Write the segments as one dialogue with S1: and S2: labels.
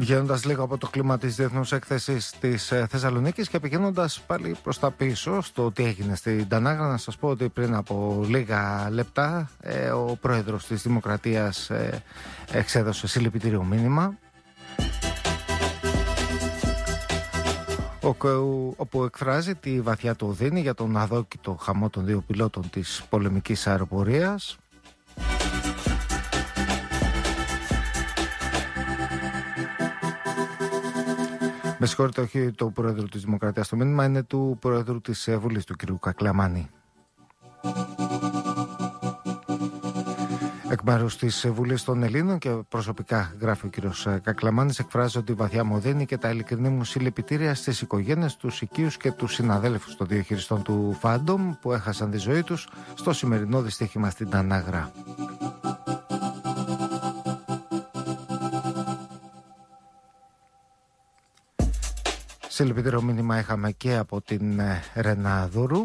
S1: Βγαίνοντας λίγο από το κλίμα της Διεθνούς Έκθεσης της Θεσσαλονίκης και πηγαίνοντας πάλι προς τα πίσω στο τι έγινε στην Τανάγρα, να σας πω ότι πριν από λίγα λεπτά ο πρόεδρος της Δημοκρατίας εξέδωσε συλληπιτήριο μήνυμα, όπου εκφράζει τη βαθιά του οδύνη για τον αδόκητο χαμό των δύο πιλότων της πολεμικής αεροπορίας. Με συγχωρείτε, όχι του Πρόεδρου της Δημοκρατίας. Το μήνυμα είναι του Πρόεδρου της Βουλής, του κ. Κακλαμάνη. Εκ μέρους της Βουλής των Ελλήνων και προσωπικά, γράφει ο κ. Κακλαμάνης, εκφράζω τη βαθιά μου οδύνη και τα ειλικρινή μου συλληπιτήρια στις οικογένειες, τους οικείους και τους συναδέλφους των δύο χειριστών του Phantom που έχασαν τη ζωή τους στο σημερινό δυστύχημα στην Τανάγρα. Συλληπιτήριο μήνυμα είχαμε και από την Ρένα Δούρου.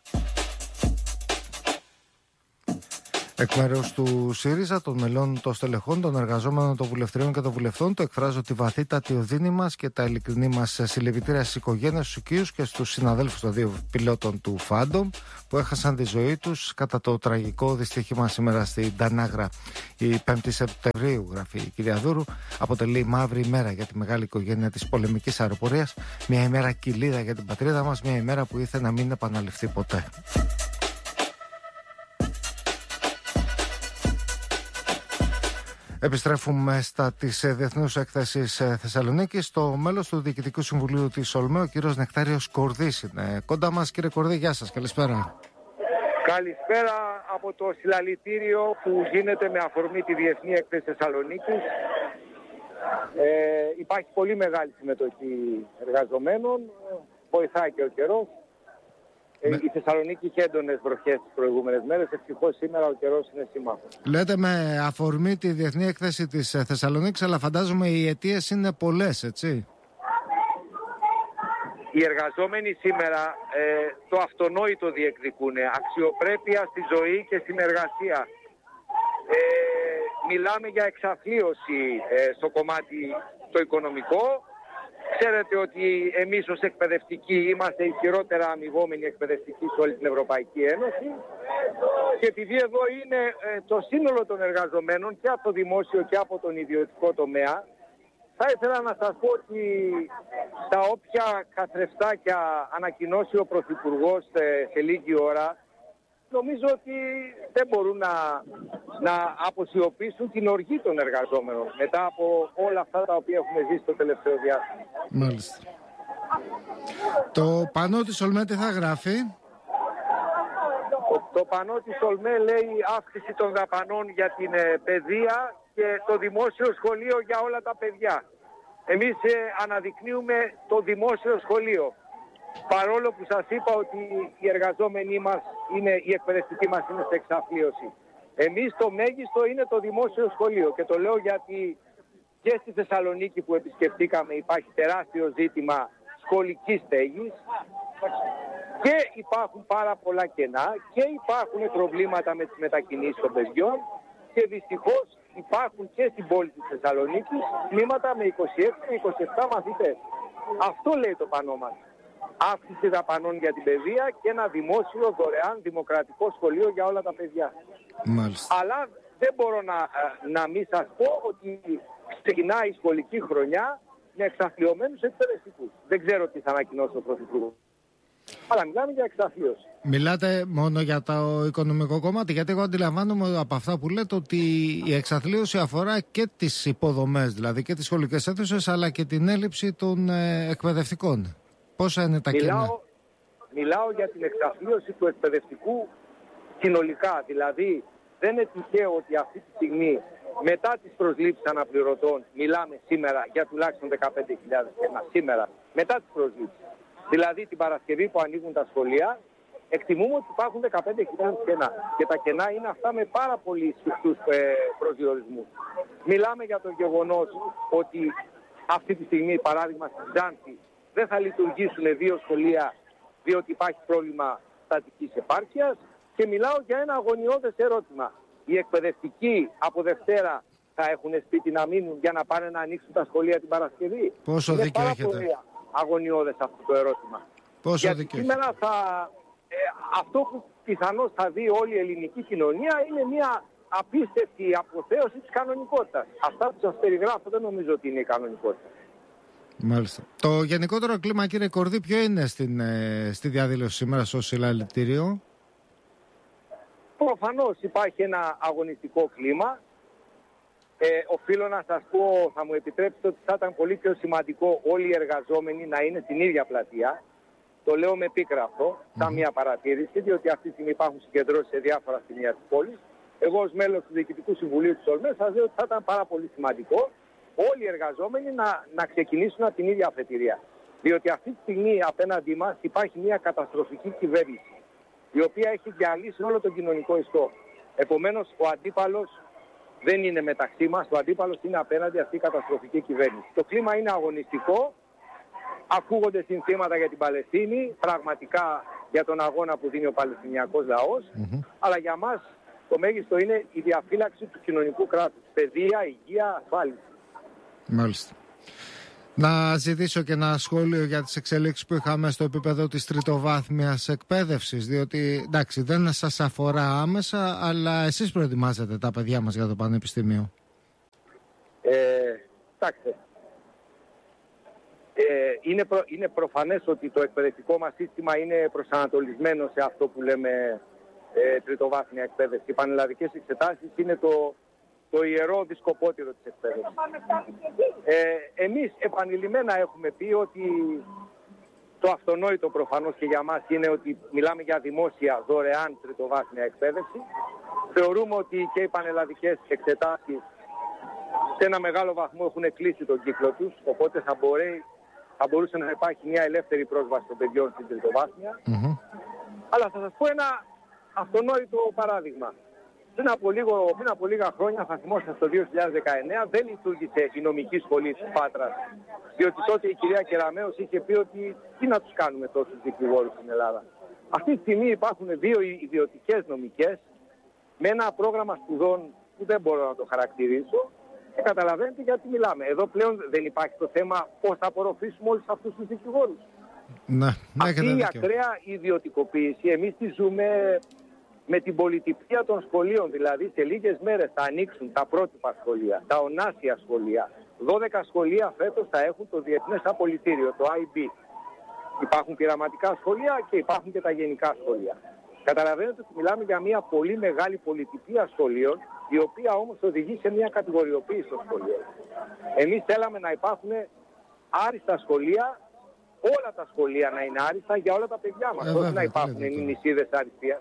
S1: Εκ μέρους του ΣΥΡΙΖΑ, των μελών των στελεχών, των εργαζόμενων, των βουλευτριών και των βουλευτών, το εκφράζω τη βαθύτατη οδύνη μας και τα ειλικρινή μας συλληπιτήρια στις οικογένειες, στους οικείους και στους συναδέλφους των δύο πιλότων του Phantom που έχασαν τη ζωή τους κατά το τραγικό δυστύχημα σήμερα στην Τανάγρα. Η 5η Σεπτεμβρίου, γράφει η κυρία Δούρου, αποτελεί μαύρη ημέρα για τη μεγάλη οικογένεια της πολεμικής αεροπορίας, μια ημέρα κοιλίδα για την πατρίδα μας, μια ημέρα που ήθελε να μην επαναληφθεί ποτέ. Επιστρέφουμε στα της Διεθνούς Έκθεσης Θεσσαλονίκης. Το μέλος του Διοικητικού Συμβουλίου της ΟΛΜΕ, ο κύριος Νεκτάριος Κορδής, είναι κοντά μας. Κύριε Κορδή, γεια σας, καλησπέρα.
S2: Καλησπέρα από το συλλαλητήριο που γίνεται με αφορμή τη Διεθνή Έκθεση Θεσσαλονίκης. Υπάρχει πολύ μεγάλη συμμετοχή εργαζομένων, βοηθάει και ο καιρός. Η Θεσσαλονίκη είχε έντονες βροχές τις προηγούμενες μέρες. Ευτυχώς σήμερα ο καιρός είναι σύμμαχος.
S1: Λέτε με αφορμή τη Διεθνή Έκθεση της Θεσσαλονίκης, αλλά φαντάζομαι οι αιτίες είναι πολλές, έτσι.
S2: Οι εργαζόμενοι σήμερα το αυτονόητο διεκδικούν. Αξιοπρέπεια στη ζωή και στην εργασία. Μιλάμε για εξαθλίωση στο κομμάτι το οικονομικό. Ξέρετε ότι εμείς ως εκπαιδευτικοί είμαστε η χειρότερα αμοιβόμενοι εκπαιδευτικοί σε όλη την Ευρωπαϊκή Ένωση και επειδή εδώ είναι το σύνολο των εργαζομένων και από το δημόσιο και από τον ιδιωτικό τομέα, θα ήθελα να σας πω ότι στα όποια καθρεφτάκια ανακοινώσει ο Πρωθυπουργός σε λίγη ώρα, νομίζω ότι δεν μπορούν να αποσιωπήσουν την οργή των εργαζόμενων μετά από όλα αυτά τα οποία έχουμε ζήσει το τελευταίο διάστημα.
S1: Μάλιστα. Το πανό της ΟΛΜΕ τι θα γράφει?
S2: Το πανό της ΟΛΜΕ λέει αύξηση των δαπανών για την παιδεία και το δημόσιο σχολείο για όλα τα παιδιά. Εμείς αναδεικνύουμε το δημόσιο σχολείο. Παρόλο που σας είπα ότι οι εργαζόμενοι μας, οι εκπαιδευτικοί μας είναι σε εξαθλίωση. Εμείς το μέγιστο είναι το δημόσιο σχολείο και το λέω γιατί και στη Θεσσαλονίκη που επισκεφτήκαμε υπάρχει τεράστιο ζήτημα σχολικής στέγης και υπάρχουν πάρα πολλά κενά και υπάρχουν προβλήματα με τις μετακινήσεις των παιδιών και δυστυχώς υπάρχουν και στην πόλη της Θεσσαλονίκης τμήματα με 26 και 27 μαθητές. Αυτό λέει το πανό μας. Αύξηση δαπανών για την παιδεία και ένα δημόσιο δωρεάν δημοκρατικό σχολείο για όλα τα παιδιά.
S1: Μάλιστα.
S2: Αλλά δεν μπορώ να μην σας πω ότι ξεκινάει η σχολική χρονιά με εξαθλιωμένους εκπαιδευτικούς. Δεν ξέρω τι θα ανακοινώσει ο Πρωθυπουργός. Αλλά μιλάμε για εξαθλίωση.
S1: Μιλάτε μόνο για το οικονομικό κομμάτι, γιατί εγώ αντιλαμβάνομαι από αυτά που λέτε ότι η εξαθλίωση αφορά και τις υποδομές, δηλαδή και τις σχολικές αίθουσες, αλλά και την έλλειψη των εκπαιδευτικών. Πόσα είναι τα κενά?
S2: Μιλάω για την εξαθλίωση του εκπαιδευτικού συνολικά. Δηλαδή δεν είναι τυχαίο ότι αυτή τη στιγμή μετά τις προσλήψεις αναπληρωτών μιλάμε σήμερα για τουλάχιστον 15.000 κενά. Σήμερα, μετά τις προσλήψεις. Δηλαδή την Παρασκευή που ανοίγουν τα σχολεία, εκτιμούμε ότι υπάρχουν 15.000 κενά. Και τα κενά είναι αυτά με πάρα πολύ σφιχτούς προσδιορισμούς. Μιλάμε για το γεγονός ότι αυτή τη στιγμή, παράδειγμα στη Ξάνθη, δεν θα λειτουργήσουν 2 σχολεία διότι υπάρχει πρόβλημα στατικής επάρκειας και μιλάω για ένα αγωνιώδες ερώτημα. Οι εκπαιδευτικοί από Δευτέρα θα έχουν σπίτι να μείνουν για να πάνε να ανοίξουν τα σχολεία την Παρασκευή?
S1: Πόσο δίκιο έχετε?
S2: Είναι πάρα πολύ αγωνιώδες αυτό το ερώτημα.
S1: Πόσο δίκιο
S2: σήμερα αυτό που πιθανώς θα δει όλη η ελληνική κοινωνία είναι μια απίστευτη αποθέωση της κανονικότητας. Αυτά που σας περιγράφω δεν νομίζω ότι είναι η κανονικότητα.
S1: Μάλιστα. Το γενικότερο κλίμα, κύριε Κορδή, ποιο είναι στη διαδήλωση σήμερα στο συλλαλητήριο?
S2: Προφανώς υπάρχει ένα αγωνιστικό κλίμα. Οφείλω να σας πω, θα μου επιτρέψετε, ότι θα ήταν πολύ πιο σημαντικό όλοι οι εργαζόμενοι να είναι στην ίδια πλατεία. Το λέω με πίκρα αυτό, σαν μια παρατήρηση, διότι αυτή τη στιγμή υπάρχουν συγκεντρώσεις σε διάφορα σημεία της πόλης. Εγώ ως μέλος του Διοικητικού Συμβουλίου της ΟΛΜΕ σας λέω ότι θα ήταν πάρα πολύ σημαντικό όλοι οι εργαζόμενοι να ξεκινήσουν από την ίδια αφετηρία. Διότι αυτή τη στιγμή απέναντί μας υπάρχει μια καταστροφική κυβέρνηση, η οποία έχει διαλύσει όλο τον κοινωνικό ιστό. Επομένως, ο αντίπαλος δεν είναι μεταξύ μας, ο αντίπαλος είναι απέναντι αυτή η καταστροφική κυβέρνηση. Το κλίμα είναι αγωνιστικό, ακούγονται συνθήματα για την Παλαιστίνη, πραγματικά για τον αγώνα που δίνει ο Παλαιστινιακός λαός, αλλά για μας το μέγιστο είναι η διαφύλαξη του κοινωνικού κράτους, παιδεία, υγεία, ασφάλιση.
S1: Μάλιστα. Να ζητήσω και ένα σχόλιο για τις εξελίξεις που είχαμε στο επίπεδο της τριτοβάθμιας εκπαίδευσης, διότι εντάξει δεν σας αφορά άμεσα, αλλά εσείς προετοιμάζετε τα παιδιά μας για το πανεπιστήμιο.
S2: Εντάξει. Είναι προφανές ότι το εκπαιδευτικό μας σύστημα είναι προσανατολισμένο σε αυτό που λέμε τριτοβάθμια εκπαίδευση. Οι πανελλαδικές εξετάσεις είναι το ιερό δισκοπότηρο της εκπαίδευσης. Εμείς επανειλημμένα έχουμε πει ότι το αυτονόητο προφανώς και για μας είναι ότι μιλάμε για δημόσια δωρεάν τριτοβάθμια εκπαίδευση. Θεωρούμε ότι και οι πανελλαδικές εξετάσεις σε ένα μεγάλο βαθμό έχουν κλείσει τον κύκλο τους, οπότε θα μπορούσε να υπάρχει μια ελεύθερη πρόσβαση των παιδιών στην τριτοβάθμια. Αλλά θα σας πω ένα αυτονόητο παράδειγμα. Πριν από λίγα χρόνια, θα θυμόσαστε, το 2019 δεν λειτουργήσε η νομική σχολή της Πάτρας, διότι τότε η κυρία Κεραμέως είχε πει ότι τι να τους κάνουμε τόσους δικηγόρους στην Ελλάδα. Αυτή τη στιγμή υπάρχουν 2 ιδιωτικές νομικές με ένα πρόγραμμα σπουδών που δεν μπορώ να το χαρακτηρίσω και καταλαβαίνετε γιατί μιλάμε. Εδώ πλέον δεν υπάρχει το θέμα πώς θα απορροφήσουμε όλους αυτούς τους δικηγόρους. Αυτή η ακραία ιδιωτικοποίηση εμείς τη ζούμε με την πολυτυπία των σχολείων. Δηλαδή σε λίγες μέρες θα ανοίξουν τα πρότυπα σχολεία, τα ονάσια σχολεία. 12 σχολεία φέτος θα έχουν το διεθνές απολυτήριο, το IB. Υπάρχουν πειραματικά σχολεία και υπάρχουν και τα γενικά σχολεία. Καταλαβαίνετε ότι μιλάμε για μια πολύ μεγάλη πολυτυπία σχολείων, η οποία όμως οδηγεί σε μια κατηγοριοποίηση των σχολείων. Εμείς θέλαμε να υπάρχουν άριστα σχολεία, όλα τα σχολεία να είναι άριστα για όλα τα παιδιά μας, όχι να υπάρχουν νησίδες αριστείας.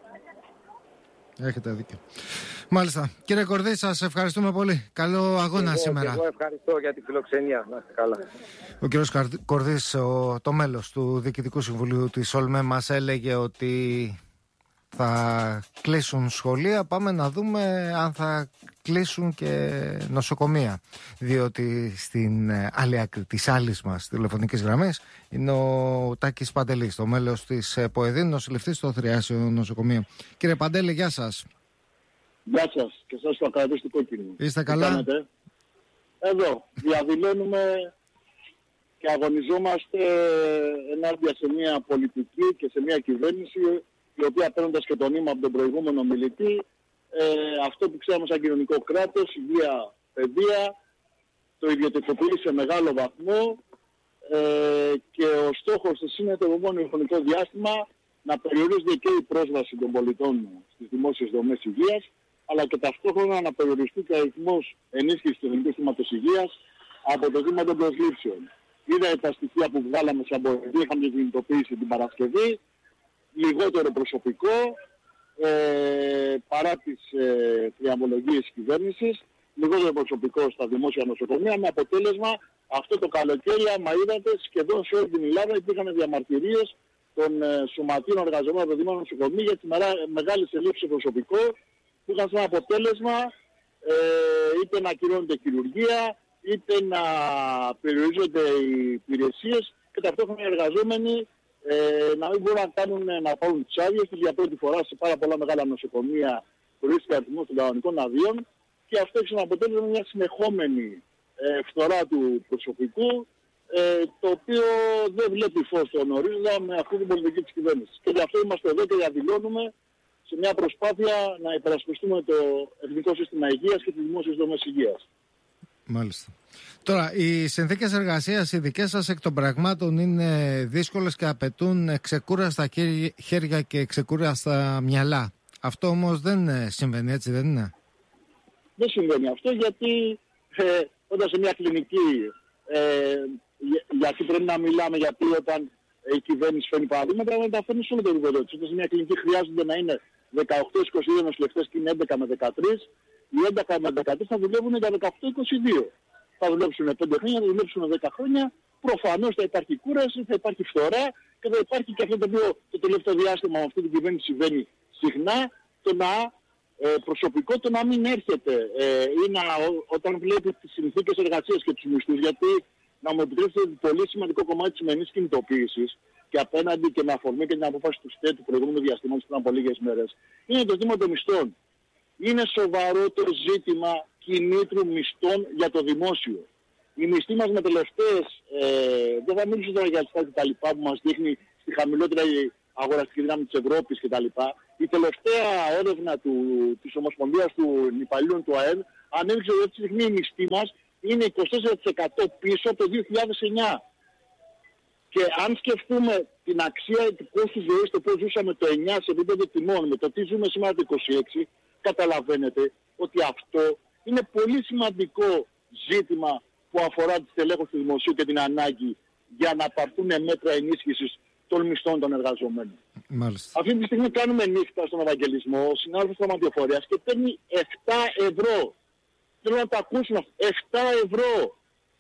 S1: Έχετε δίκιο. Μάλιστα. Κύριε Κορδή, σας ευχαριστούμε πολύ. Καλό αγώνα σήμερα.
S2: Εγώ ευχαριστώ για τη φιλοξενία. Να είστε καλά.
S1: Ο κύριος Κορδής, το μέλος του Διοικητικού Συμβουλίου της ΟΛΜΕ, μας έλεγε ότι θα κλείσουν σχολεία. Πάμε να δούμε αν θα κλείσουν και νοσοκομεία. Διότι στην άλλη άκρη της άλλης μας τηλεφωνικής γραμμής είναι ο Τάκης Παντελής, το μέλος της ΠΟΕΔΗΝ, νοσηλευτής στο Θριάσιο Νοσοκομείο. Κύριε Παντέλη, γεια σας.
S3: Γεια σας και σας το ακαδεστικό κίνημα.
S1: Είστε καλά?
S3: Εδώ διαδηλώνουμε και αγωνιζόμαστε ενάντια σε μια πολιτική και σε μια κυβέρνηση η οποία, παίρνοντας και το νήμα από τον προηγούμενο μιλητή, αυτό που ξέραμε σαν κοινωνικό κράτος, υγεία, παιδεία, το ιδιωτικοποιεί σε μεγάλο βαθμό και ο στόχος της είναι το επόμενο χρονικό διάστημα να περιορίζεται και η πρόσβαση των πολιτών στις δημόσιες δομές υγείας, αλλά και ταυτόχρονα να περιοριστεί και ο αριθμός ενίσχυσης του Εθνικού Συστήματος Υγείας από το βήμα των προσλήψεων. Είδα τα στοιχεία που βγάλαμε σαν ΠΟΕΔΗ, είχαμε κινητοποιήσει την Παρασκευή, λιγότερο προσωπικό παρά τις θριαμβολογίες της κυβέρνησης, λιγότερο προσωπικό στα δημόσια νοσοκομεία, με αποτέλεσμα αυτό το καλοκαίρι, άμα είδατε, σχεδόν σε όλη την Ελλάδα υπήρχαν διαμαρτυρίες των σωματείων εργαζομένων από το δημόσιο νοσοκομείο για τις μεγάλες ελλείψεις προσωπικό, που είχαν σαν αποτέλεσμα είτε να ακυρώνεται χειρουργία, είτε να περιορίζονται οι υπηρεσίες και ταυτόχρονα οι εργαζόμενοι να μην μπορούν να πάρουν τις άδειες τους για πρώτη φορά σε πάρα πολλά μεγάλα νοσοκομεία χωρίς αριθμό των κανονικών αδειών και αυτό έχει ένα αποτέλεσμα μια συνεχόμενη φθορά του προσωπικού, το οποίο δεν βλέπει φως στον ορίζοντα με αυτή την πολιτική της κυβέρνησης. Και γι' αυτό είμαστε εδώ και διαδηλώνουμε σε μια προσπάθεια να υπερασπιστούμε το εθνικό σύστημα υγείας και τις δημόσιες δομές υγείας.
S1: Μάλιστα. Τώρα, οι συνθήκες εργασίας, οι δικές σας εκ των πραγμάτων, είναι δύσκολες και απαιτούν ξεκούραστα χέρια και ξεκούραστα μυαλά. Αυτό όμως δεν συμβαίνει, έτσι δεν είναι?
S3: Δεν συμβαίνει αυτό, γιατί όταν σε μια κλινική, γιατί πρέπει να μιλάμε, γιατί όταν η κυβέρνηση φέρνει παραδείγματα, να τα φέρνει σε όλο το επίπεδο της. Όταν σε μια κλινική χρειάζονται να είναι 18-22 νοσηλευτές και είναι 11 με 13, οι 11 με 13 θα δουλεύουν για 18-22. Θα δουλέψουν 5 χρόνια, θα δουλέψουν 10 χρόνια. Προφανώς θα υπάρχει κούραση, θα υπάρχει φθορά και θα υπάρχει και αυτό το οποίο το τελευταίο διάστημα με αυτή την κυβέρνηση συμβαίνει συχνά, το να προσωπικό το να μην έρχεται ή όταν βλέπει τις συνθήκες εργασίας και τους μισθούς, γιατί να μου επιτρέψετε πολύ σημαντικό κομμάτι της σημερινής κινητοποίησης και απέναντι και με αφορμή και την απόφαση του ΣΤΕ του προηγούμενου διαστήματος πριν από λίγες μέρες, είναι το ζήτημα των μισθών. Είναι σοβαρό το ζήτημα κινήτρου μισθών για το δημόσιο. Οι μισθοί μας με τελευταίες, δεν θα μιλήσω τώρα για τις τα λοιπά που μας δείχνει στη χαμηλότερη αγοραστική δύναμη της Ευρώπης κτλ. Η τελευταία έρευνα της Ομοσπονδίας των Υπαλλήλων του ΑΕΔ ανέδειξε ότι αυτή τη στιγμή οι μισθοί μας είναι 24% πίσω από το 2009. Και αν σκεφτούμε την αξία του κόστου ζωής, το πώς ζούσαμε το 9 σε επίπεδο τιμών, με το τι ζούμε σήμερα το 26, καταλαβαίνετε ότι αυτό είναι πολύ σημαντικό ζήτημα που αφορά τη στελέχωση του δημοσίου και την ανάγκη για να πάρθουν μέτρα ενίσχυσης των μισθών των εργαζομένων.
S1: Μάλιστα.
S3: Αυτή τη στιγμή κάνουμε νύχτα στον Ευαγγελισμό, ο συνάδελφος Γραμματιοφορίας και παίρνει 7 ευρώ. Θέλω να το ακούσουν αυτό. 7 ευρώ.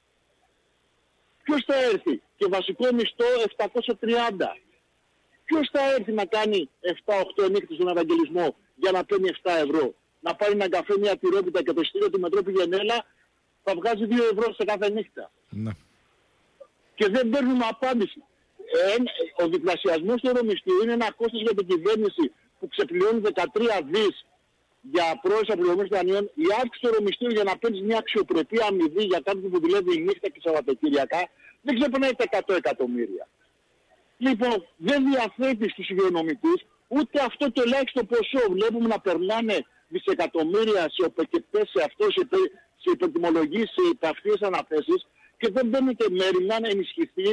S3: Ποιος θα έρθει? Και βασικό μισθό 730. Ποιος θα έρθει να κάνει 7-8 νύχτες στον Ευαγγελισμό για να παίρνει 7 ευρώ? Να πάρει ένα καφέ, μια τυρόπιτα και το εισιτήριο του μετρό Πηγενέλα θα βγάζει 2 ευρώ σε κάθε νύχτα. Ναι. Και δεν παίρνουμε απάντηση. Ο διπλασιασμός του ευρωμισθού είναι ένα κόστος για την κυβέρνηση που ξεπληρώνει 13 δις για πρόεδρος απολυμμένων δανείων. Η αύξηση του ευρωμισθού για να παίρνεις μια αξιοπρεπή αμοιβή για κάποιον που δουλεύει η νύχτα και Σαββατοκύριακα δεν ξεπερνάει τα 100 εκατομμύρια. Λοιπόν, δεν διαθέτει στους υγειονομικούς ούτε αυτό το ελάχιστο ποσό. Βλέπουμε να περνάνε δισεκατομμύρια σε ΟΠΕΚΕΠΕ, σε αυτό, σε υπερτιμολογίες, σε υπαυτίες αναθέσεις και δεν μπαίνετε μέρημνα να ενισχυθεί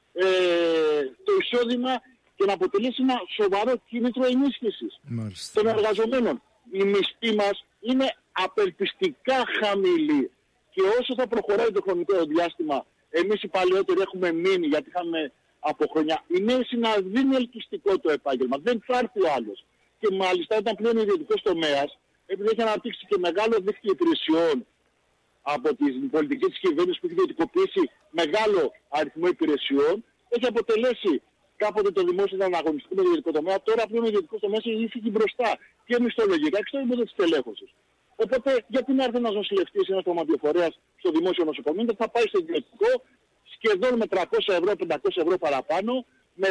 S3: το εισόδημα και να αποτελέσει ένα σοβαρό κίνητρο ενίσχυσης των εργαζομένων. Οι μισθοί μας είναι απελπιστικά χαμηλοί και όσο θα προχωράει το χρονικό διάστημα, εμείς οι παλαιότεροι έχουμε μείνει γιατί είχαμε από χρόνια. Οι νέοι είναι να δίνει ελκυστικό το επάγγελμα, δεν θα έρθει ο άλλος. Και μάλιστα όταν πλέον ο ιδιωτικός τομέας, επειδή έχει αναπτύξει και μεγάλο δίκτυο υπηρεσιών από την πολιτική της κυβέρνησης που έχει ιδιωτικοποιήσει μεγάλο αριθμό υπηρεσιών, έχει αποτελέσει κάποτε το δημόσιο να αγωνιστικό με το ιδιωτικό τομέα, τώρα πλέον ο ιδιωτικός τομέας έχει φύγει μπροστά και μισθολογικά και στο επίπεδο της τελέχωσης. Οπότε γιατί να έρθει ένας νοσηλευτής ή ένας τροματιοφορέας στο δημόσιο νοσοκομείο, θα πάει στο ιδιωτικό σχεδόν με 300 ευρώ, 500 ευρώ παραπάνω, με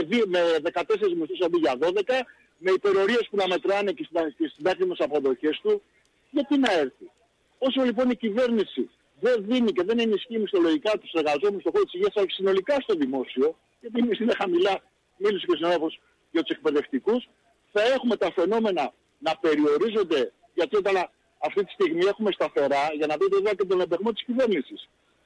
S3: 14 μισθούς αντί για 12, με υπερορίες που να μετράνε και στις συντάξιμες αποδοχές του, γιατί να έρθει? Όσο λοιπόν η κυβέρνηση δεν δίνει και δεν ενισχύει μισθολογικά τους εργαζόμενους στον χώρο της υγείας, αλλά συνολικά στο δημόσιο, γιατί οι μισθοί είναι χαμηλά, μίλησε και ο συνάδελφος για τους εκπαιδευτικούς, θα έχουμε τα φαινόμενα να περιορίζονται, γιατί όταν αυτή τη στιγμή έχουμε σταθερά, για να δείτε εδώ και τον εμπεγμό της κυβέρνησης.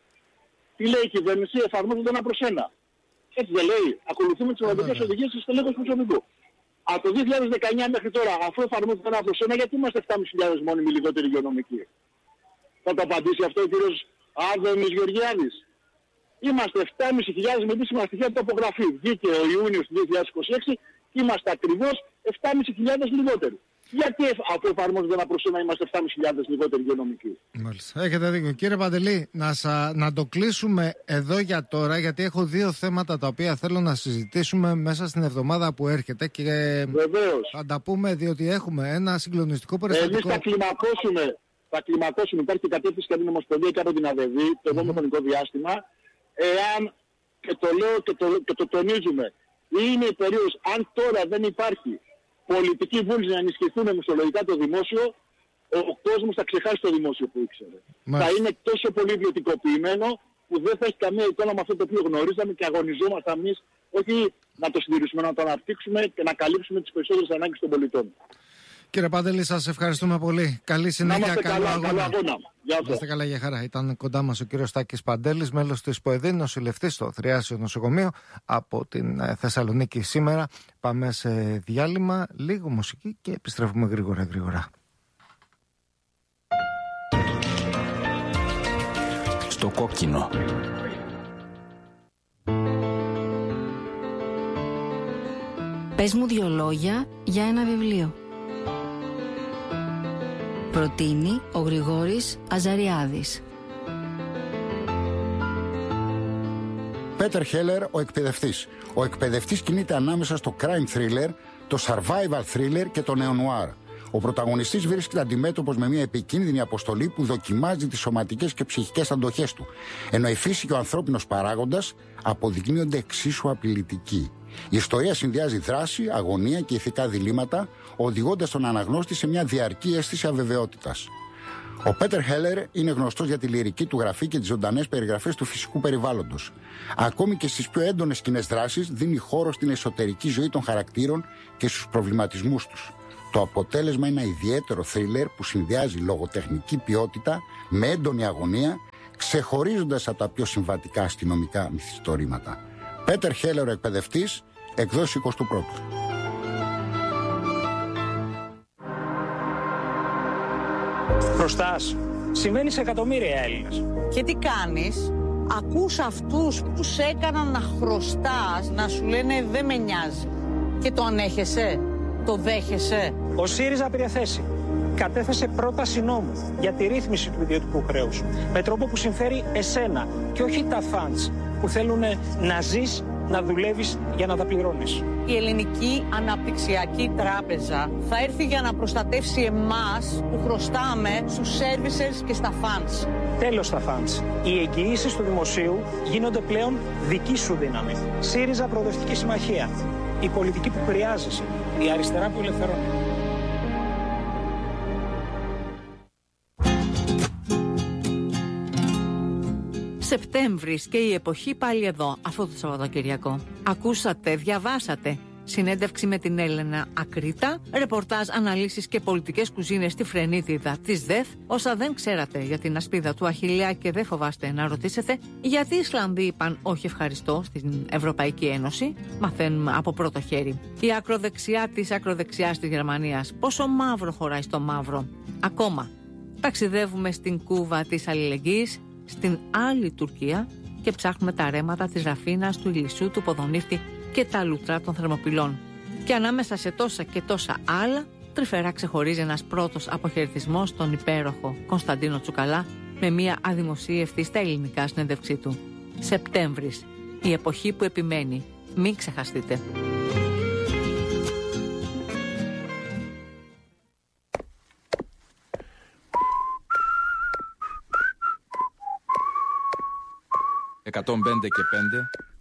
S3: Τι λέει η κυβέρνηση? Εφαρμόζονται ένα προς ένα. Έτσι δεν λέει? Ακολουθούμε τις ευρωπαϊκές οδηγίες της στελέχωσης προσωπικού. Από το 2019 μέχρι τώρα, αφού εφαρμόζεται ένα προς ένα, γιατί είμαστε 7.500 μόνιμοι λιγότεροι υγειονομικοί? Θα το απαντήσει αυτό ο κύριος Άδωνης Γεωργιάδης? Είμαστε 7.500 με επίσημα στοιχεία του απογραφή. Βγήκε ο Ιούνιος του 2026 και είμαστε ακριβώς 7.500 λιγότεροι. Γιατί αφού εφαρμόζεται ένα προς ένα είμαστε 7.500 λιγότεροι υγειονομικοί?
S1: Μάλιστα. Έχετε δίκιο. Κύριε Παντελή, να το κλείσουμε εδώ για τώρα, γιατί έχω δύο θέματα τα οποία θέλω να συζητήσουμε μέσα στην εβδομάδα που έρχεται και
S3: βεβαίως
S1: θα τα πούμε, διότι έχουμε ένα συγκλονιστικό περιστατικό.
S3: Εμείς θα κλιμακώσουμε, υπάρχει κατεύθυνση και από την Ομοσπονδία και από την ΑΔΕΒ το επόμενο χρονικό διάστημα, εάν, και το λέω και το τονίζουμε, είναι η περίοδος, αν τώρα δεν υπάρχει πολιτική βούληση να ενισχυθούν μισθολογικά το δημόσιο, ο κόσμος θα ξεχάσει το δημόσιο που ήξερε. Θα είναι τόσο πολύ ιδιωτικοποιημένο που δεν θα έχει καμία εικόνα με αυτό το οποίο γνωρίζαμε και αγωνιζόμαστε εμείς, όχι να το συντηρήσουμε, να το αναπτύξουμε και να καλύψουμε τις περισσότερες ανάγκες των πολιτών.
S1: Κύριε Παντελή, σας ευχαριστούμε πολύ. Καλή συνέχεια, καλό αγώνα.
S3: Να
S1: είστε καλά, για χαρά. Ήταν κοντά μας ο κύριος Τάκης Παντέλης, μέλος της ΠΟΕΔΗ, νοσηλευτής στο Θριάσιο Νοσοκομείο από την Θεσσαλονίκη σήμερα. Πάμε σε διάλειμμα, λίγο μουσική και επιστρέφουμε γρήγορα.
S4: Στο κόκκινο.
S5: Πες μου 2 λόγια για ένα βιβλίο. Προτείνει ο Γρηγόρης Αζαριάδης.
S6: Πέτερ Χέλερ, ο εκπαιδευτής. Ο εκπαιδευτής κινείται ανάμεσα στο crime thriller, το survival thriller και το neo-noir. Ο πρωταγωνιστής βρίσκεται αντιμέτωπος με μια επικίνδυνη αποστολή που δοκιμάζει τις σωματικές και ψυχικές αντοχές του, ενώ η φύση και ο ανθρώπινος παράγοντας αποδεικνύονται εξίσου απειλητικοί. Η ιστορία συνδυάζει δράση, αγωνία και ηθικά διλήμματα, οδηγώντας τον αναγνώστη σε μια διαρκή αίσθηση αβεβαιότητας. Ο Πέτερ Χέλερ είναι γνωστός για τη λυρική του γραφή και τις ζωντανές περιγραφές του φυσικού περιβάλλοντος. Ακόμη και στις πιο έντονες σκηνές δράσης δίνει χώρο στην εσωτερική ζωή των χαρακτήρων και στους προβληματισμούς τους. Το αποτέλεσμα είναι ένα ιδιαίτερο θρίλερ που συνδυάζει λογοτεχνική ποιότητα με έντονη αγωνία, ξεχωρίζοντας από τα πιο συμβατικά αστυνομικά μυθιστορήματα. Πέτερ Χέλερ, ο εκπαιδευτής, εκδόσεις 21ου.
S7: Χρωστάς. Συμβαίνει σε εκατομμύρια Έλληνες.
S8: Και τι κάνεις? Ακούς αυτούς που σε έκαναν να χρωστάς, να σου λένε δεν με νοιάζει. Και το ανέχεσαι, το δέχεσαι.
S7: Ο ΣΥΡΙΖΑ πήρε θέση. Κατέθεσε πρόταση νόμου για τη ρύθμιση του ιδιωτικού χρέους. Με τρόπο που συμφέρει εσένα και όχι τα φαντς που θέλουν να ζεις, να δουλεύεις για να τα πληρώνεις.
S8: Η Ελληνική Αναπτυξιακή Τράπεζα θα έρθει για να προστατεύσει εμάς που χρωστάμε στους servicers και στα funds.
S7: Τέλος στα funds. Οι εγγυήσεις του δημοσίου γίνονται πλέον δική σου δύναμη. ΣΥΡΙΖΑ Προοδευτική Συμμαχία. Η πολιτική που χρειάζεσαι. Η αριστερά που ελευθερώνει.
S9: Σεπτέμβρης και η εποχή πάλι εδώ, αυτό το Σαββατοκυριακό. Ακούσατε, διαβάσατε. Συνέντευξη με την Έλενα Ακρίτα, ρεπορτάζ, αναλύσεις και πολιτικές κουζίνες στη φρενίτιδα της ΔΕΘ. Όσα δεν ξέρατε για την ασπίδα του Αχιλλέα και δεν φοβάστε να ρωτήσετε γιατί οι Ισλανδοί είπαν όχι ευχαριστώ στην Ευρωπαϊκή Ένωση, μαθαίνουμε από πρώτο χέρι. Η ακροδεξιά της ακροδεξιάς της Γερμανίας, πόσο μαύρο χωράει στο μαύρο. Ακόμα ταξιδεύουμε στην Κούβα της αλληλεγγύης, στην άλλη Τουρκία και ψάχνουμε τα ρέματα της Ραφίνας, του Ηλισσού, του Ποδονύφτη και τα λουτρά των Θερμοπυλών. Και ανάμεσα σε τόσα και τόσα άλλα, τρυφερά ξεχωρίζει ένας πρώτος αποχαιρετισμός στον υπέροχο Κωνσταντίνο Τσουκαλά με μια αδημοσίευτη στα ελληνικά συνέντευξή του. Σεπτέμβρης, η εποχή που επιμένει. Μην ξεχαστείτε.
S4: «105 και 5»